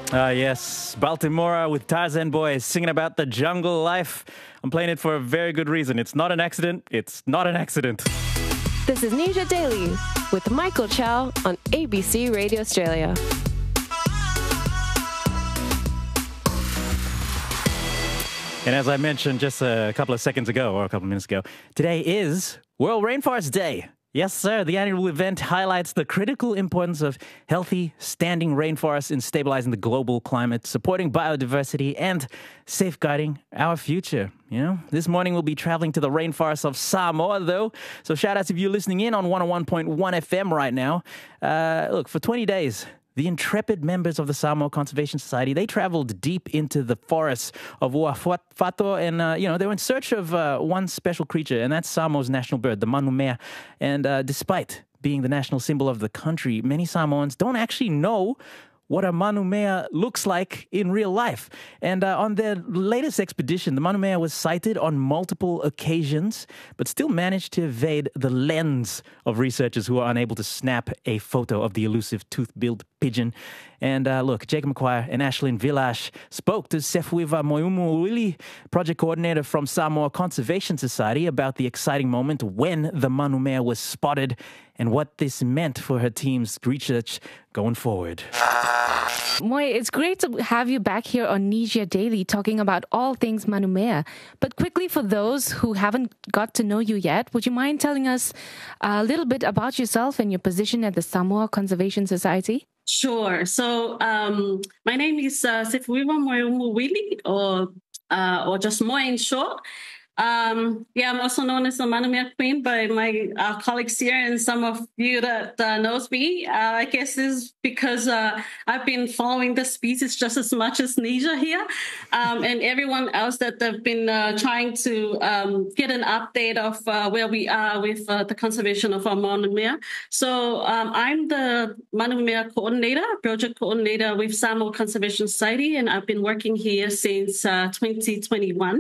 Yes, Baltimora with Tarzan Boy singing about the jungle life. I'm playing it for a very good reason. It's not an accident. It's not an accident. This is Nisha Daily with Michael Chow on ABC Radio Australia. And as I mentioned just a couple of seconds ago, or a couple of minutes ago, today is World Rainforest Day. Yes, sir. The annual event highlights the critical importance of healthy, standing rainforests in stabilizing the global climate, supporting biodiversity, and safeguarding our future. You know, this morning we'll be traveling to the rainforests of Samoa, though. So shout out if you're listening in on 101.1 FM right now. Look, for 20 days, the intrepid members of the Samoa Conservation Society, they traveled deep into the forests of Uafato, and, they were in search of one special creature, and that's Samoa's national bird, the manumea. And despite being the national symbol of the country, many Samoans don't actually know what a manumea looks like in real life. And on their latest expedition, the manumea was sighted on multiple occasions, but still managed to evade the lens of researchers who are unable to snap a photo of the elusive tooth-billed pigeon. And look, Jacob McQuire and Ashlyn Villash spoke to Sefuiva Moiumuili, project coordinator from Samoa Conservation Society, about the exciting moment when the manumea was spotted and what this meant for her team's research going forward. Moi, it's great to have you back here on Nisha Daily talking about all things manumea. But quickly, for those who haven't got to know you yet, would you mind telling us a little bit about yourself and your position at the Samoa Conservation Society? Sure. So my name is Sefuiva Moiumuili, or just Moi in short. I'm also known as the Manumea Queen by my colleagues here and some of you that knows me. I guess this is because I've been following the species just as much as Nisha here, and everyone else that have been trying to get an update of where we are with the conservation of our Manumea. So I'm the Manumea coordinator, project coordinator with Samoa Conservation Society, and I've been working here since 2021.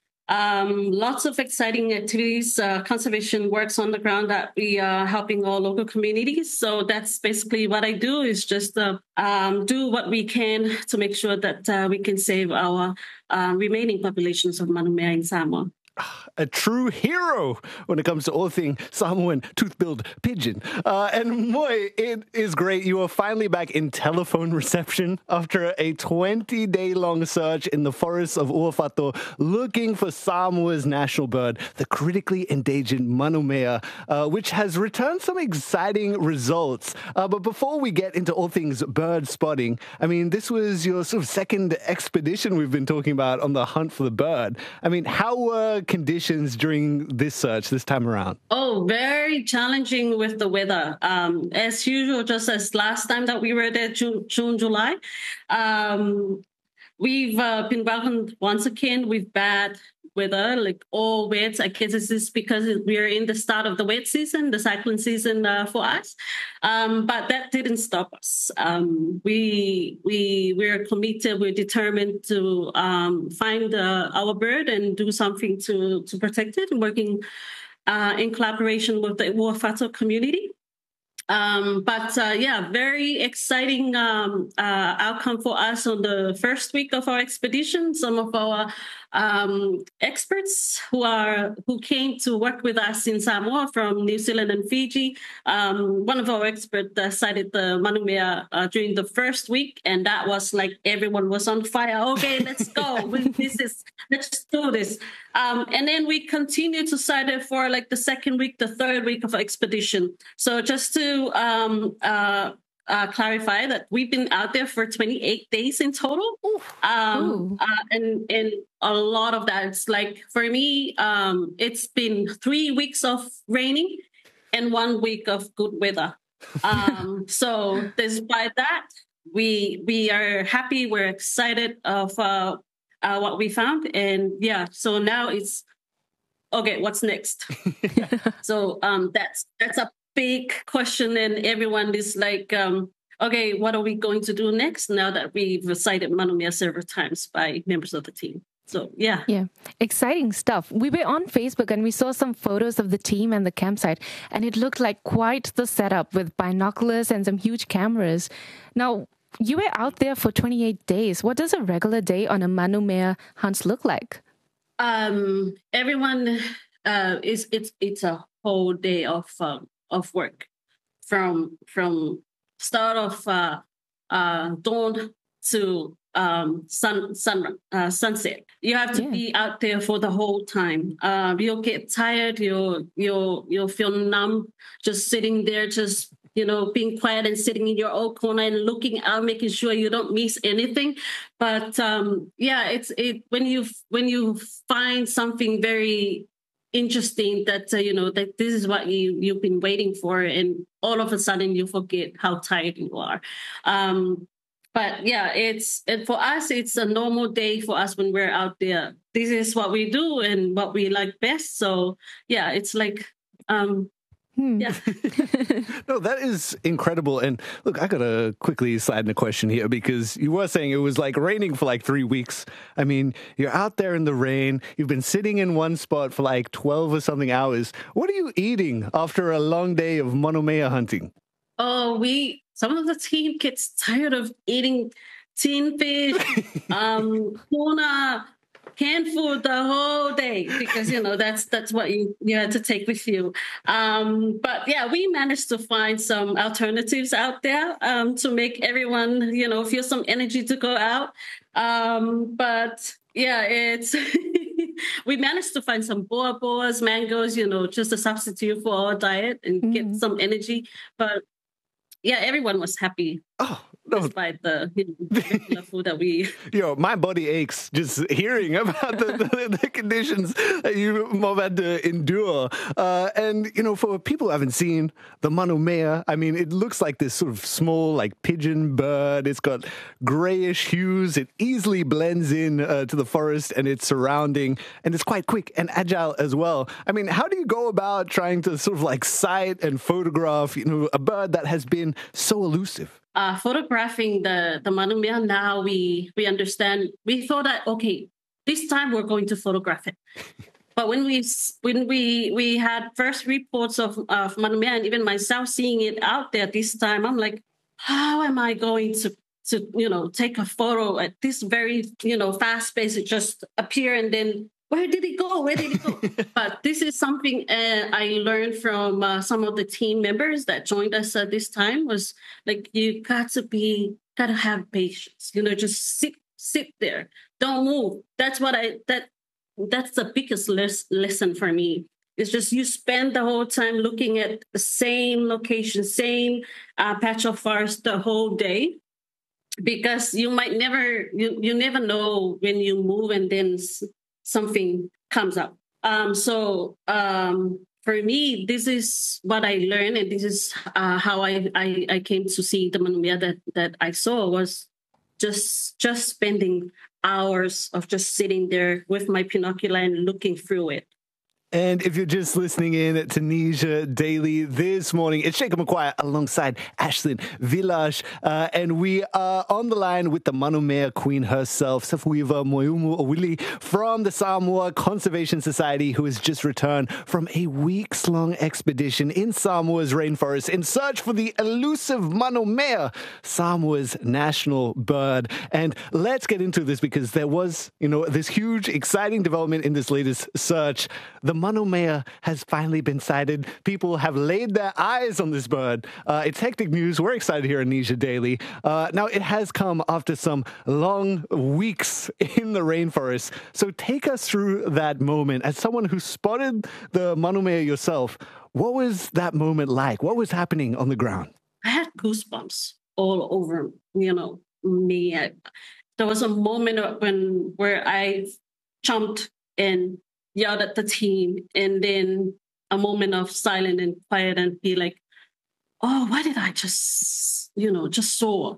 Lots of exciting activities, conservation works on the ground that we are helping all local communities. So that's basically what I do, is just do what we can to make sure that we can save our remaining populations of manumea in Samoa. A true hero when it comes to all things Samoan tooth-billed pigeon. And Moi, it is great. You are finally back in telephone reception after a 20-day-long search in the forests of Uafato, looking for Samoa's national bird, the critically endangered manumea, which has returned some exciting results. But before we get into all things bird spotting, I mean, this was your sort of second expedition we've been talking about on the hunt for the bird. I mean, how were conditions during this search this time around? Oh, very challenging with the weather. As usual, just as last time that we were there, June, July. We've been welcomed once again with bad weather, like all wet. I guess this is because we're in the start of the wet season, the cyclone season for us. But that didn't stop us. We're committed, we're determined to find our bird and do something to protect it, and working in collaboration with the Uafato community. Very exciting outcome for us on the first week of our expedition. Some of our experts who came to work with us in Samoa from New Zealand and Fiji. One of our experts sighted the manumea during the first week, and that was like everyone was on fire. Okay, let's go. Let's do this. And then we continued to sight it for like the second week, the third week of our expedition. So just to clarify that we've been out there for 28 days in total. And a lot of that, it's like, for me, it's been 3 weeks of raining and 1 week of good weather. So despite that, we are happy. We're excited of what we found. And so now it's, okay, what's next? So that's a big question, and everyone is like, okay, what are we going to do next now that we've sighted manumea several times by members of the team? So, yeah. Exciting stuff. We were on Facebook and we saw some photos of the team and the campsite, and it looked like quite the setup with binoculars and some huge cameras. Now, you were out there for 28 days. What does a regular day on a Manumea hunt look like? Everyone it's a whole day of work from start of dawn to sunset. You have to be out there for the whole time. You'll get tired. You'll feel numb just sitting there, just being quiet and sitting in your own corner and looking out, making sure you don't miss anything. But it's when you find something very interesting that that this is what you've been waiting for, and all of a sudden you forget how tired you are. But yeah, and for us, it's a normal day for us when we're out there. This is what we do and what we like best. So yeah, it's like, yeah. No, that is incredible. And look, I got to quickly slide in a question here, because you were saying it was like raining for like 3 weeks. I mean, you're out there in the rain. You've been sitting in one spot for like 12 or something hours. What are you eating after a long day of Manumea hunting? Oh, some of the team gets tired of eating tin fish, tuna, canned food the whole day, because that's what you had to take with you. But yeah, we managed to find some alternatives out there to make everyone feel some energy to go out. But yeah, it's we managed to find some boas, mangoes, just a substitute for our diet and get some energy. But yeah, everyone was happy. Oh, no. Despite the regular food that we... my body aches just hearing about the conditions that you have had to endure. And, for people who haven't seen the Manumea, I mean, it looks like this sort of small, like, pigeon bird. It's got grayish hues. It easily blends in to the forest and its surrounding. And it's quite quick and agile as well. I mean, how do you go about trying to sort of, like, sight and photograph, a bird that has been so elusive? Photographing the Manumea, now we understand. We thought that, okay, this time we're going to photograph it. But when we had first reports of Manumea, and even myself seeing it out there this time, I'm like, how am I going to take a photo at this very fast pace? It just appear, and then where did it go? But this is something I learned from some of the team members that joined us this time, was like, you gotta have patience. Just sit there, don't move. That's the biggest lesson for me. It's just you spend the whole time looking at the same location, same patch of forest the whole day, because you might you never know when you move and then something comes up. So for me, this is what I learned, and this is how I came to see the Manumea that I saw, was just spending hours of just sitting there with my binocular and looking through it. And if you're just listening in to Tunisia Daily this morning, it's Jacob McQuire alongside Ashlyn Village. And we are on the line with the Manumea Queen herself, Safuiva Moeumu-Owili, from the Samoa Conservation Society, who has just returned from a weeks-long expedition in Samoa's rainforest in search for the elusive Manumea, Samoa's national bird. And let's get into this, because there was, this huge, exciting development in this latest search. The Manumea has finally been sighted. People have laid their eyes on this bird. It's hectic news. We're excited here in Tunisia Daily. Now, it has come after some long weeks in the rainforest. So take us through that moment. As someone who spotted the Manumea yourself, what was that moment like? What was happening on the ground? I had goosebumps all over, me. There was a moment where I jumped and yelled at the team, and then a moment of silence and quiet, and be like, oh, what did I just saw?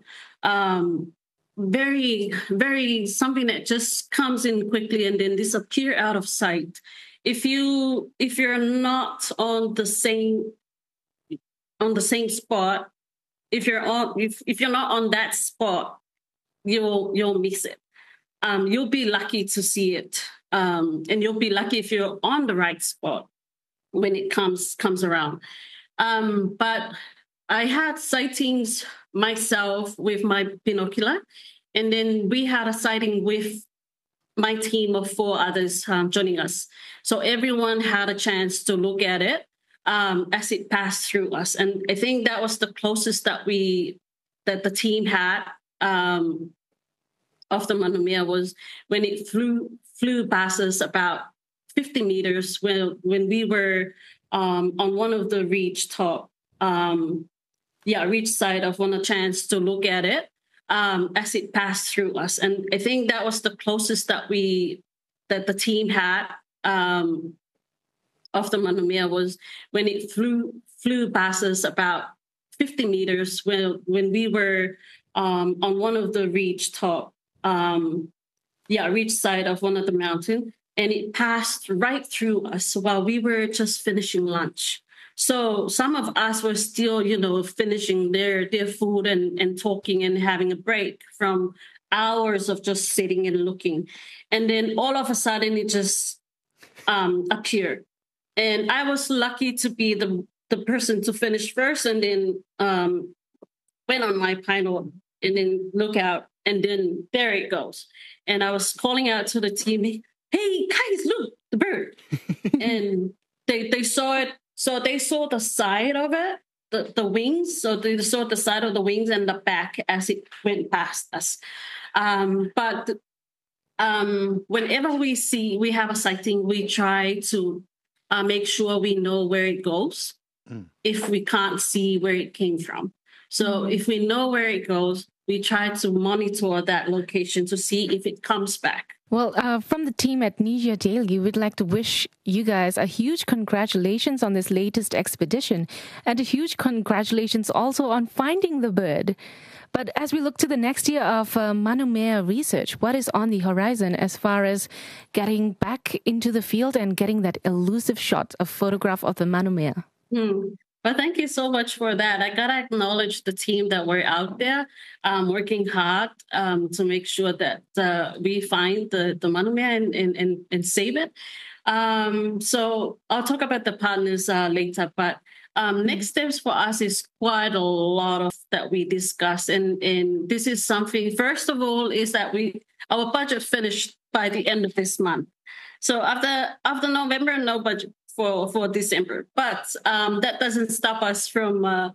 Very, very something that just comes in quickly and then disappear out of sight. If you're not on the same spot, if you're not on that spot, you'll miss it. You'll be lucky to see it. And you'll be lucky if you're on the right spot when it comes around. But I had sightings myself with my binocular, and then we had a sighting with my team of 4 others joining us. So everyone had a chance to look at it as it passed through us, and I think that was the closest that the team had of the Manumea was when it flew past us about 50 meters when we were on one of the ridge top, ridge side of one a chance to look at it as it passed through us. And I think that was the closest that the team had of the Manumea was when it flew past us about 50 meters when we were on one of the ridge top, ridge side of one of the mountain, and it passed right through us while we were just finishing lunch. So some of us were still, finishing their food and talking and having a break from hours of just sitting and looking. And then all of a sudden it just appeared. And I was lucky to be the person to finish first, and then went on my pino and then look out, and then there it goes. And I was calling out to the team, "Hey guys, look, the bird!" And they saw it. So they saw the side of it, the wings. So they saw the side of the wings and the back as it went past us. But whenever we have a sighting, we try to make sure we know where it goes if we can't see where it came from. So if we know where it goes, we try to monitor that location to see if it comes back. Well, from the team at Niger Daily, we'd like to wish you guys a huge congratulations on this latest expedition, and a huge congratulations also on finding the bird. But as we look to the next year of Manumea research, what is on the horizon as far as getting back into the field and getting that elusive shot, a photograph of the Manumea? Well, thank you so much for that. I got to acknowledge the team that were out there working hard to make sure that we find the Manumea and save it. So I'll talk about the partners later, but next steps for us is quite a lot of that we discussed. And this is something, first of all, is that our budget finished by the end of this month. So after November, no budget for December. But that doesn't stop us from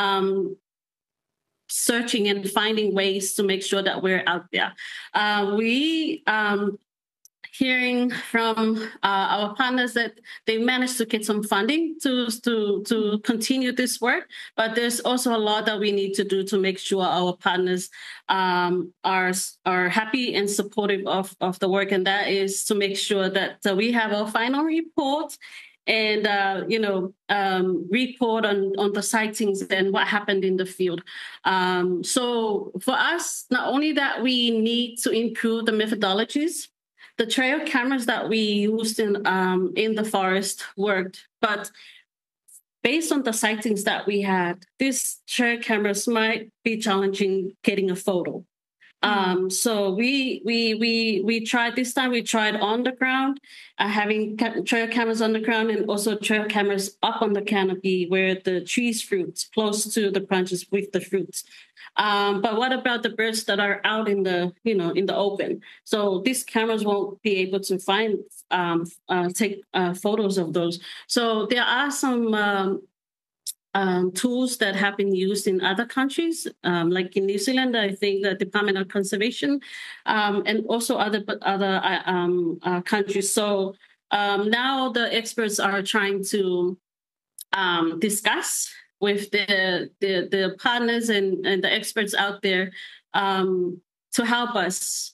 searching and finding ways to make sure that we're out there. We hearing from our partners that they managed to get some funding to continue this work, but there's also a lot that we need to do to make sure our partners are happy and supportive of the work, and that is to make sure that we have a final report and report on the sightings and what happened in the field. So for us, not only that we need to improve the methodologies, the trail cameras that we used in the forest worked, but based on the sightings that we had, these trail cameras might be challenging getting a photo. So we tried this time. We tried on the ground, having trail cameras on the ground, and also trail cameras up on the canopy where the trees fruits close to the branches with the fruits. But what about the birds that are out in the open? So these cameras won't be able to take photos of those. So there are some tools that have been used in other countries, like in New Zealand, I think the Department of Conservation, and also other countries. So now the experts are trying to discuss with the partners and the experts out there to help us